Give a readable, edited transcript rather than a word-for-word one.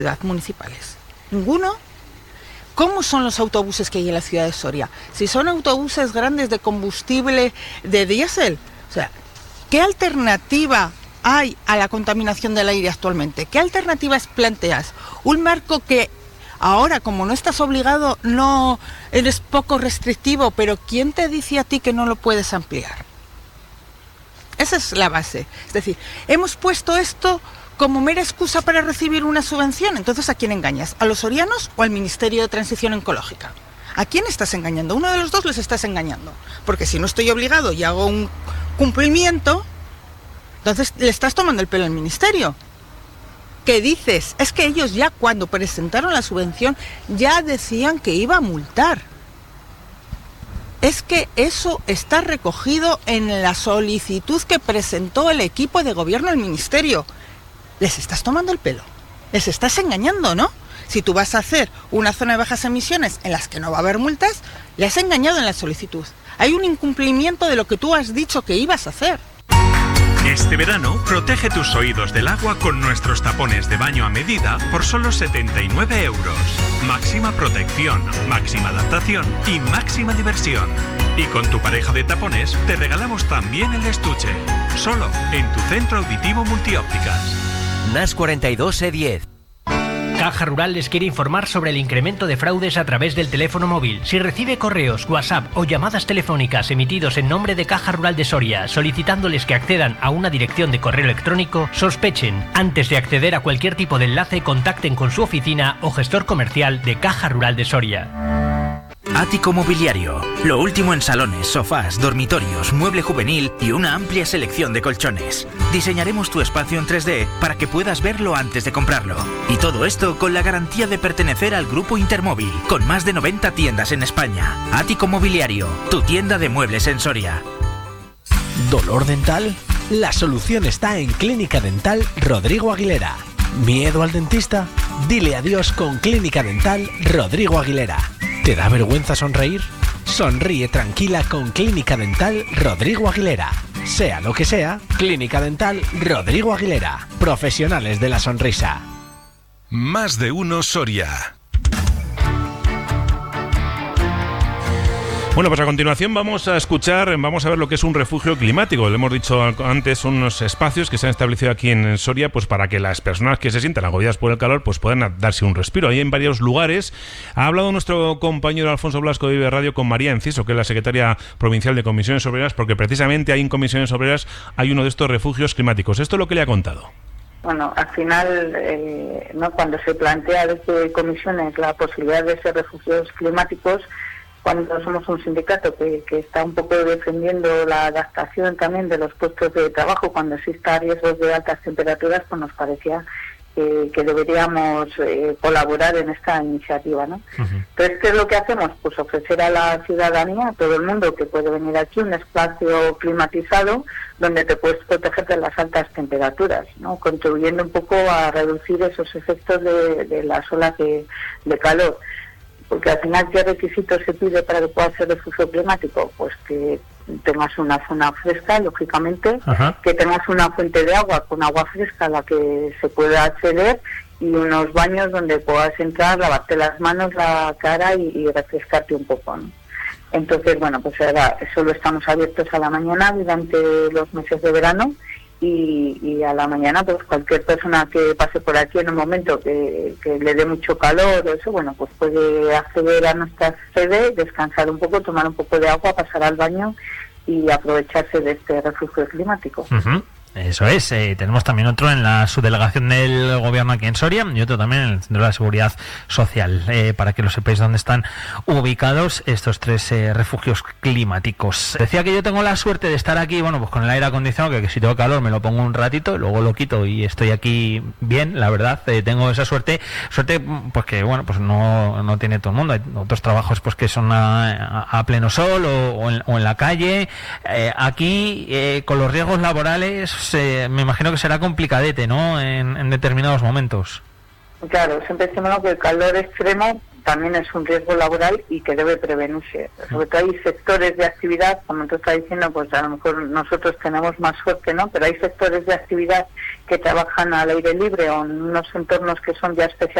municipales. Ninguno. ¿Cómo son los autobuses que hay en la ciudad de Soria? Si son autobuses grandes de combustible de diésel, o sea, ¿qué alternativa hay a la contaminación del aire actualmente? ¿Qué alternativas planteas? Un marco que ahora, como no estás obligado, no eres poco restrictivo, pero ¿quién te dice a ti que no lo puedes ampliar? Esa es la base. Es decir, hemos puesto esto como mera excusa para recibir una subvención. Entonces, ¿a quién engañas? ¿A los sorianos o al Ministerio de Transición Ecológica? ¿A quién estás engañando? Uno de los dos les estás engañando. Porque si no estoy obligado y hago un cumplimiento, entonces le estás tomando el pelo al Ministerio. ¿Qué dices? Es que ellos ya cuando presentaron la subvención ya decían que iba a multar. Es que eso está recogido en la solicitud que presentó el equipo de gobierno al Ministerio. Les estás tomando el pelo. Les estás engañando, ¿no? Si tú vas a hacer una zona de bajas emisiones en las que no va a haber multas, le has engañado en la solicitud. Hay un incumplimiento de lo que tú has dicho que ibas a hacer. Este verano, protege tus oídos del agua con nuestros tapones de baño a medida por solo 79 euros. Máxima protección, máxima adaptación y máxima diversión. Y con tu pareja de tapones te regalamos también el estuche. Solo en tu centro auditivo Multiópticas. NAS 42 E10. Caja Rural les quiere informar sobre el incremento de fraudes a través del teléfono móvil. Si recibe correos, WhatsApp o llamadas telefónicas emitidos en nombre de Caja Rural de Soria solicitándoles que accedan a una dirección de correo electrónico, sospechen. Antes de acceder a cualquier tipo de enlace, contacten con su oficina o gestor comercial de Caja Rural de Soria. Ático Mobiliario. Lo último en salones, sofás, dormitorios, mueble juvenil y una amplia selección de colchones. Diseñaremos tu espacio en 3D para que puedas verlo antes de comprarlo. Y todo esto con la garantía de pertenecer al Grupo Intermóvil, con más de 90 tiendas en España. Ático Mobiliario, tu tienda de muebles en Soria. ¿Dolor dental? La solución está en Clínica Dental Rodrigo Aguilera. ¿Miedo al dentista? Dile adiós con Clínica Dental Rodrigo Aguilera. ¿Te da vergüenza sonreír? Sonríe tranquila con Clínica Dental Rodrigo Aguilera. Sea lo que sea, Clínica Dental Rodrigo Aguilera. Profesionales de la sonrisa. Más de uno Soria. Bueno, pues a continuación vamos a ver lo que es un refugio climático. Le hemos dicho antes, son unos espacios que se han establecido aquí en Soria, pues para que las personas que se sientan agobiadas por el calor, pues puedan darse un respiro. Ahí en varios lugares. Ha hablado nuestro compañero Alfonso Blasco de Vive Radio con María Enciso, que es la secretaria provincial de Comisiones Obreras, porque precisamente ahí en Comisiones Obreras hay uno de estos refugios climáticos. ¿Esto es lo que le ha contado? Bueno, al final, cuando se plantea desde comisiones la posibilidad de ser refugios climáticos, cuando somos un sindicato que está un poco defendiendo la adaptación también de los puestos de trabajo cuando exista riesgos de altas temperaturas, pues nos parecía que deberíamos colaborar en esta iniciativa, ¿no? Entonces, ¿qué es lo que hacemos? Pues ofrecer a la ciudadanía, a todo el mundo que puede venir aquí, un espacio climatizado donde te puedes proteger de las altas temperaturas, ¿no? Contribuyendo un poco a reducir esos efectos de las olas de calor. Porque al final, ¿qué requisitos se pide para que pueda ser refugio climático? Pues que tengas una zona fresca, lógicamente, que tengas una fuente de agua con agua fresca a la que se pueda acceder y unos baños donde puedas entrar, lavarte las manos, la cara y refrescarte un poco, ¿no? Entonces, bueno, pues ahora solo estamos abiertos a la mañana durante los meses de verano y a la mañana pues cualquier persona que pase por aquí en un momento que le dé mucho calor o eso, bueno, pues puede acceder a nuestra sede, descansar un poco, tomar un poco de agua, pasar al baño y aprovecharse de este refugio climático. Eso es, tenemos también otro en la subdelegación del gobierno aquí en Soria y otro también en el Centro de la Seguridad Social, para que lo sepáis dónde están ubicados estos tres refugios climáticos. Decía que yo tengo la suerte de estar aquí, bueno, pues con el aire acondicionado, que si tengo calor me lo pongo un ratito, luego lo quito y estoy aquí bien, la verdad, tengo esa suerte pues que, bueno, pues no tiene todo el mundo. Hay otros trabajos pues que son a pleno sol o en la calle. Aquí, con los riesgos laborales, me imagino que será complicadete, ¿no?, en determinados momentos. Claro, siempre decimos que el calor extremo también es un riesgo laboral y que debe prevenirse. Sobre todo hay sectores de actividad, como tú estás diciendo, pues a lo mejor nosotros tenemos más suerte, ¿no? Pero hay sectores de actividad que trabajan al aire libre o en unos entornos que son ya especiales